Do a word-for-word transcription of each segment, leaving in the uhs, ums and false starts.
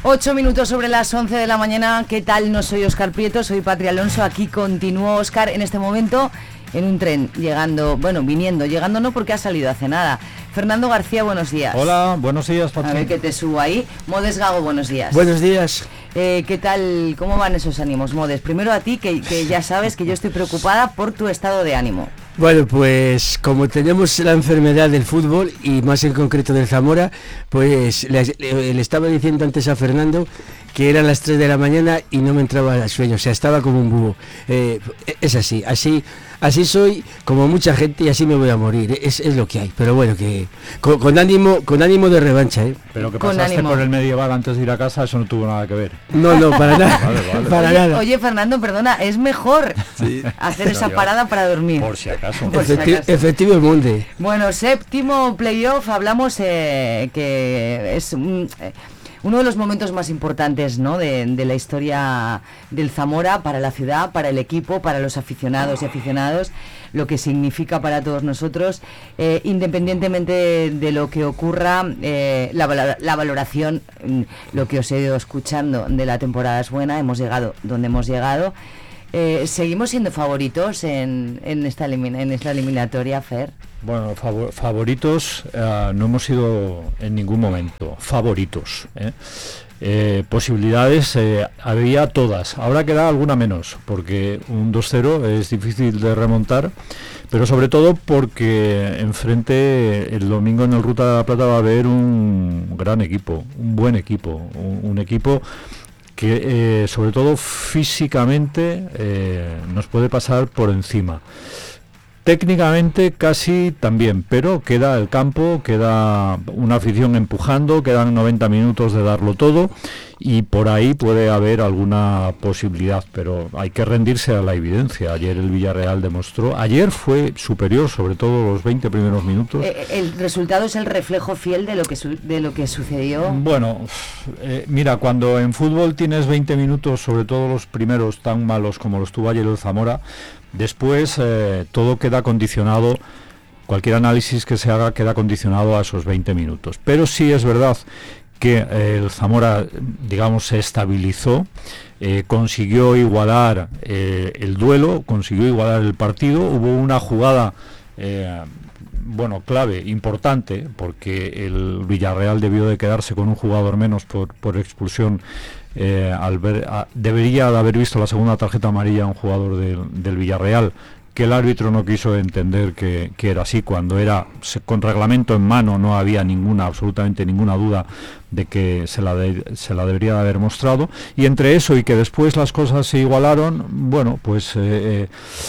Ocho minutos sobre las once de la mañana. ¿Qué tal? No soy Óscar Prieto, soy Patria Alonso. Aquí continúo Óscar en este momento en un tren, llegando, bueno, viniendo, llegando no porque ha salido hace nada. Fernando García, buenos días. Hola, buenos días, Patria. A ver que te subo ahí. Modes Gago, buenos días. Buenos días. Eh, ¿Qué tal? ¿Cómo van esos ánimos, Modes? Primero a ti, que, que ya sabes que yo estoy preocupada por tu estado de ánimo. Bueno, pues como tenemos la enfermedad del fútbol y más en concreto del Zamora, pues le, le, le estaba diciendo antes a Fernando que eran las tres de la mañana y no me entraba el sueño, o sea, estaba como un búho. Eh, es así, así así soy, como mucha gente, y así me voy a morir, es, es lo que hay, pero bueno, que con, con ánimo con ánimo de revancha, ¿eh? Pero que pasaste por el medieval antes de ir a casa, eso no tuvo nada que ver. No, no, para nada, vale, vale. para oye, nada. Oye, Fernando, perdona, es mejor sí. hacer esa yo, parada para dormir. Por si acaso. Por Efecti- si acaso. Efectivamente. Bueno, séptimo playoff, hablamos eh, que es un... Eh, uno de los momentos más importantes, ¿no?, de, de la historia del Zamora para la ciudad, para el equipo, para los aficionados y aficionados, lo que significa para todos nosotros, eh, independientemente de, de lo que ocurra, eh, la, la valoración, lo que os he ido escuchando de la temporada es buena, hemos llegado donde hemos llegado. Eh, ¿Seguimos siendo favoritos en, en, esta, elimina, en esta eliminatoria, Fer? Bueno, favor, favoritos uh, no hemos sido en ningún momento favoritos, ¿eh? Eh, posibilidades eh, había todas, ahora queda alguna menos, porque un dos cero es difícil de remontar, pero sobre todo porque enfrente el domingo en el Ruta de la Plata va a haber un gran equipo, un buen equipo, un, un equipo que eh, sobre todo físicamente eh, nos puede pasar por encima. Técnicamente casi también, pero queda el campo, queda una afición empujando, quedan noventa minutos de darlo todo y por ahí puede haber alguna posibilidad, pero hay que rendirse a la evidencia. Ayer el Villarreal demostró, ayer fue superior, sobre todo los veinte primeros minutos. Eh, ¿El resultado es el reflejo fiel de lo que, su- de lo que sucedió? Bueno, eh, mira, cuando en fútbol tienes veinte minutos, sobre todo los primeros tan malos como los tuvo ayer el Zamora, después eh, todo queda condicionado, cualquier análisis que se haga queda condicionado a esos veinte minutos. Pero sí es verdad que eh, el Zamora, digamos, se estabilizó, eh, consiguió igualar eh, el duelo, consiguió igualar el partido, hubo una jugada, eh, bueno, clave, importante, porque el Villarreal debió de quedarse con un jugador menos por, por expulsión. Eh, al ver, a, debería de haber visto la segunda tarjeta amarilla a un jugador del, del Villarreal, que el árbitro no quiso entender que, que era así, cuando era se, con reglamento en mano no había ninguna, absolutamente ninguna duda de que se la, de, se la debería de haber mostrado, y entre eso y que después las cosas se igualaron, bueno, pues eh, eh,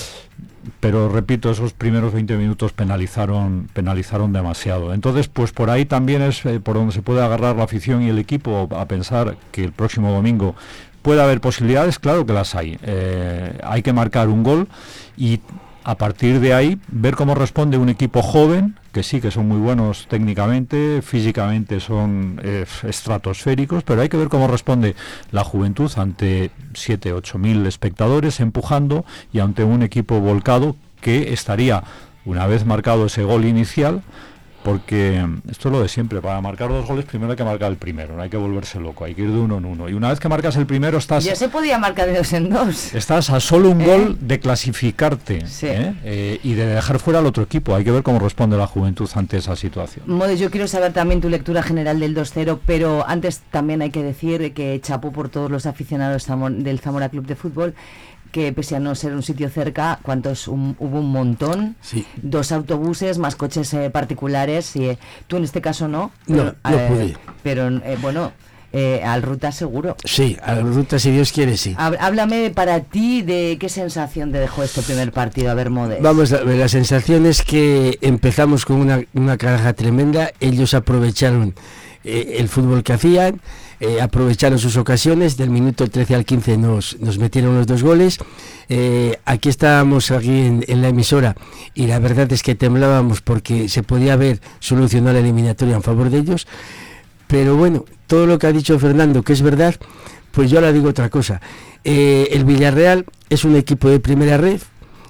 pero repito, esos primeros veinte minutos penalizaron penalizaron demasiado. Entonces, pues por ahí también es eh, por donde se puede agarrar la afición y el equipo a pensar que el próximo domingo puede haber posibilidades. Claro que las hay. Eh, hay que marcar un gol y a partir de ahí ver cómo responde un equipo joven, que sí que son muy buenos técnicamente, físicamente son eh, estratosféricos, pero hay que ver cómo responde la juventud ante siete, ocho mil espectadores empujando y ante un equipo volcado que estaría, una vez marcado ese gol inicial, porque esto es lo de siempre, para marcar dos goles primero hay que marcar el primero, no hay que volverse loco, hay que ir de uno en uno, y una vez que marcas el primero estás... Ya se podía marcar de dos en dos. Estás a solo un ¿Eh? gol de clasificarte, sí. ¿eh? Eh, y de dejar fuera al otro equipo. Hay que ver cómo responde la juventud ante esa situación. Modes, yo quiero saber también tu lectura general del dos cero, pero antes también hay que decir que chapó por todos los aficionados del Zamora Club de Fútbol, que pese a no ser un sitio cerca, ¿cuántos? Un, hubo un montón, sí. Dos autobuses, más coches eh, particulares, y eh, tú en este caso no. No, pero, no eh, pude. Pero eh, bueno, eh, al Ruta seguro. Sí, al Ruta si Dios quiere, sí. Háblame para ti de qué sensación te dejó este primer partido, a ver, Modes. Vamos a ver, la sensación es que empezamos con una, una caraja tremenda, ellos aprovecharon eh, el fútbol que hacían, Eh, aprovecharon sus ocasiones, del minuto trece al quince nos, nos metieron los dos goles. Eh, aquí estábamos aquí en, en la emisora y la verdad es que temblábamos porque se podía haber solucionado la eliminatoria en favor de ellos, pero bueno, todo lo que ha dicho Fernando, que es verdad, pues yo ahora digo otra cosa. Eh, el Villarreal es un equipo de primera red,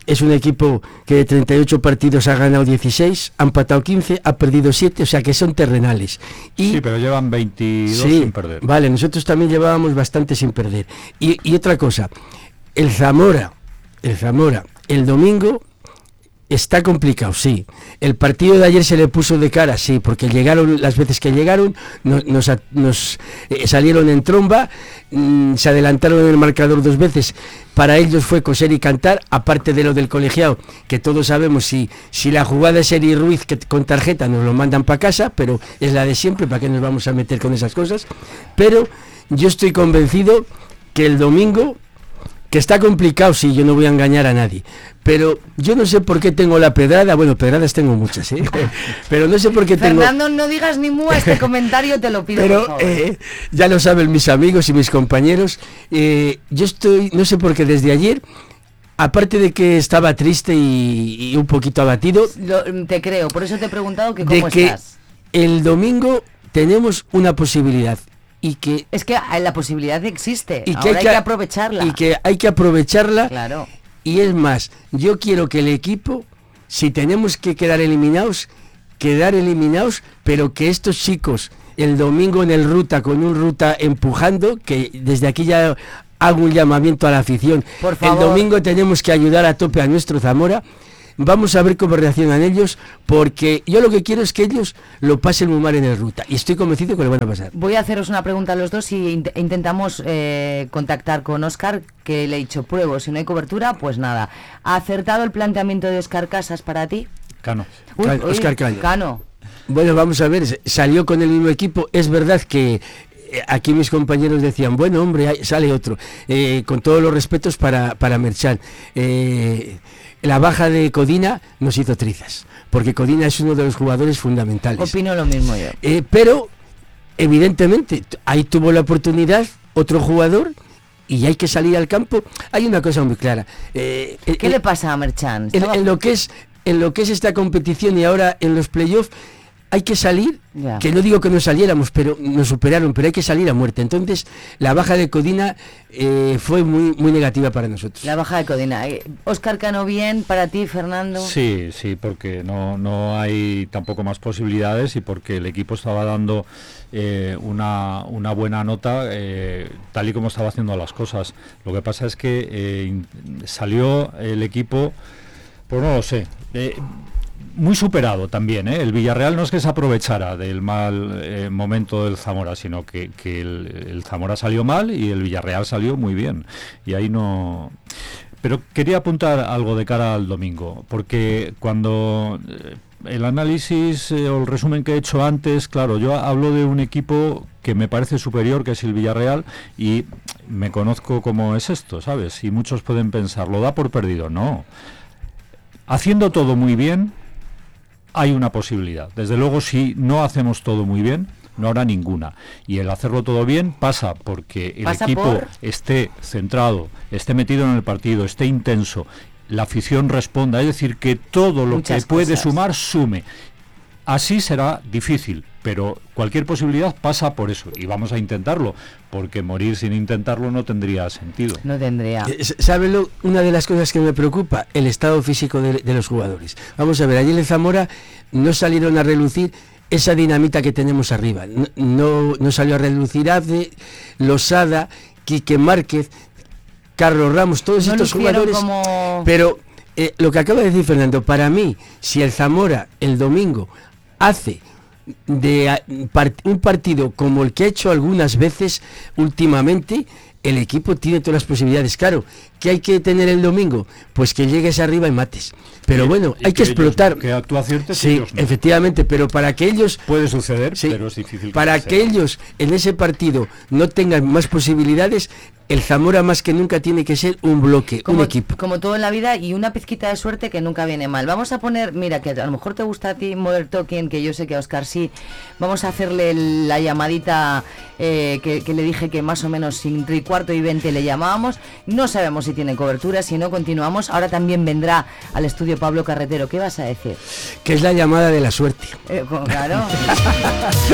es un equipo que de treinta y ocho partidos ha ganado dieciséis, ha empatado quince, ha perdido siete, o sea que son terrenales. Y, sí, pero llevan veintidós sí, sin perder. Vale, nosotros también llevábamos bastante sin perder. Y, y otra cosa, el Zamora, el Zamora, el domingo está complicado, sí. El partido de ayer se le puso de cara, sí, porque llegaron, las veces que llegaron, nos, nos, nos eh, salieron en tromba, mmm, se adelantaron en el marcador dos veces. Para ellos fue coser y cantar, aparte de lo del colegiado, que todos sabemos, si, si la jugada es Eri Ruiz que con tarjeta nos lo mandan para casa, pero es la de siempre, ¿para qué nos vamos a meter con esas cosas? Pero yo estoy convencido que el domingo, que está complicado, sí, yo no voy a engañar a nadie, pero yo no sé por qué tengo la pedrada, bueno, pedradas tengo muchas, ¿eh? Pero no sé por qué tengo... Fernando, no digas ni mu a este comentario, te lo pido, pero, por favor. Eh, ya lo saben mis amigos y mis compañeros, eh, yo estoy, no sé por qué desde ayer, aparte de que estaba triste y, y un poquito abatido... Lo, te creo, por eso te he preguntado que de cómo que estás. El domingo tenemos una posibilidad. Y que es que la posibilidad existe, y que ahora hay que, hay que aprovecharla. Y que hay que aprovecharla. Claro. Y es más, yo quiero que el equipo, si tenemos que quedar eliminados, quedar eliminados, pero que estos chicos, el domingo en el Ruta, con un Ruta empujando, que desde aquí ya hago un llamamiento a la afición. Por favor. El domingo tenemos que ayudar a tope a nuestro Zamora. Vamos a ver cómo reaccionan ellos, porque yo lo que quiero es que ellos lo pasen muy mal en el Ruta, y estoy convencido que lo van a pasar. Voy a haceros una pregunta a los dos y int- intentamos eh, contactar con Óscar, que le he dicho pruebo, si no hay cobertura, pues nada. ¿Ha acertado el planteamiento de Óscar Casas para ti? Cano. Uy, Cano, uy, Óscar Cano. Cano. Bueno, vamos a ver, salió con el mismo equipo, es verdad que aquí mis compañeros decían, bueno hombre, sale otro, eh, con todos los respetos para, para Merchan, eh, la baja de Codina nos hizo trizas, porque Codina es uno de los jugadores fundamentales. Opino lo mismo yo. Eh, pero, evidentemente, ahí tuvo la oportunidad otro jugador y hay que salir al campo. Hay una cosa muy clara. Eh, ¿Qué eh, le pasa a Merchan? En, en lo que es, en lo que es esta competición y ahora en los playoffs, hay que salir, ya. Que no digo que no saliéramos, pero nos superaron, pero hay que salir a muerte. Entonces, la baja de Codina eh, fue muy muy negativa para nosotros. La baja de Codina. Óscar Cano, bien, para ti, Fernando. Sí, sí, porque no, no hay tampoco más posibilidades y porque el equipo estaba dando eh, una, una buena nota eh, tal y como estaba haciendo las cosas. Lo que pasa es que eh, salió el equipo, pues no lo sé, eh, muy superado también, ¿eh? El Villarreal no es que se aprovechara del mal eh, momento del Zamora, sino que, que el, el Zamora salió mal y el Villarreal salió muy bien. Y ahí no... Pero quería apuntar algo de cara al domingo, porque cuando eh, el análisis eh, o el resumen que he hecho antes, claro, yo hablo de un equipo que me parece superior, que es el Villarreal, y me conozco cómo es esto, ¿sabes? Y muchos pueden pensar, ¿lo da por perdido? No. Haciendo todo muy bien, hay una posibilidad. Desde luego, si no hacemos todo muy bien, no habrá ninguna. Y el hacerlo todo bien pasa porque el ¿Pasa equipo por? esté centrado, esté metido en el partido, esté intenso, la afición responda, es decir, que todo lo Muchas que puede cosas. sumar, sume. Así será difícil, pero cualquier posibilidad pasa por eso, y vamos a intentarlo, porque morir sin intentarlo no tendría sentido. No tendría. Eh, ¿Sabe una de las cosas que me preocupa? El estado físico de, de los jugadores. Vamos a ver, ayer en Zamora no salieron a relucir esa dinamita que tenemos arriba. No, no, no salió a relucir Abde, Losada, Quique Márquez, Carlos Ramos, todos no estos jugadores. Como... Pero eh, lo que acaba de decir Fernando, para mí, si el Zamora el domingo hace de a, part, un partido como el que ha hecho algunas veces últimamente, el equipo tiene todas las posibilidades. Claro, ¿qué hay que tener el domingo? Pues que llegues arriba y mates. Pero y, bueno, y hay que, que explotar. Ellos, que tú aciertes, sí, ellos no. Efectivamente, pero para que ellos... Puede suceder, sí, pero es difícil. Para que, que ellos en ese partido no tengan más posibilidades, el Zamora más que nunca tiene que ser un bloque, como, un equipo. Como todo en la vida, y una pizquita de suerte que nunca viene mal. Vamos a poner, mira, que a lo mejor te gusta a ti Modern Talking, que yo sé que a Óscar sí. Vamos a hacerle la llamadita eh, que, que le dije que más o menos entre y cuarto y veinte le llamábamos. No sabemos si tiene cobertura, si no continuamos. Ahora también vendrá al estudio Pablo Carretero. ¿Qué vas a decir? Que es la llamada de la suerte. Eh, claro.